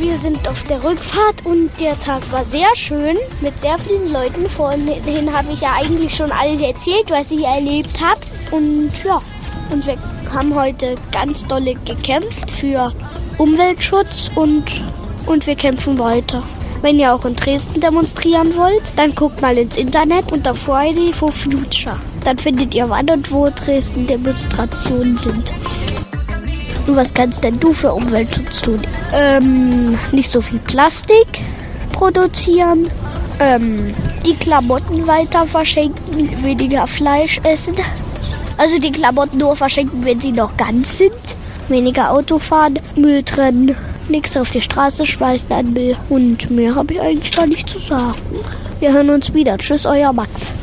Wir sind auf der Rückfahrt und der Tag war sehr schön mit sehr vielen Leuten. Vorhin habe ich ja eigentlich schon alles erzählt, was ich erlebt habe. Und ja, und wir haben heute ganz dolle gekämpft für Umweltschutz und wir kämpfen weiter. Wenn ihr auch in Dresden demonstrieren wollt, dann guckt mal ins Internet unter Friday for Future. Dann findet ihr wann und wo Dresden Demonstrationen sind. Und was kannst denn du für Umweltschutz tun? Nicht so viel Plastik produzieren, die Klamotten weiter verschenken, weniger Fleisch essen. Also die Klamotten nur verschenken, wenn sie noch ganz sind. Weniger Auto fahren, Müll trennen, nichts auf die Straße schmeißen an Müll. Und mehr habe ich eigentlich gar nicht zu sagen. Wir hören uns wieder. Tschüss, euer Max.